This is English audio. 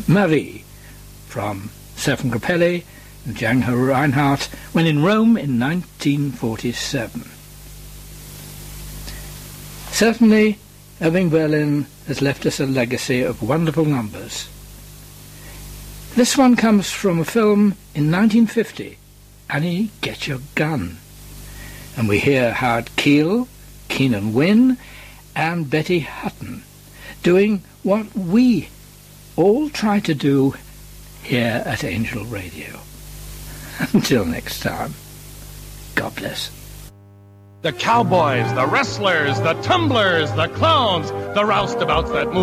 Marie from Stefan Grappelli and Django Reinhardt when in Rome in 1947. Certainly, Irving Berlin has left us a legacy of wonderful numbers. This one comes from a film in 1950, Annie, Get Your Gun. And we hear Howard Keel, Keenan Wynn and Betty Hutton doing what we all try to do here at Angel Radio. Until next time, God bless. The cowboys, the wrestlers, the tumblers, the clowns, the roustabouts that move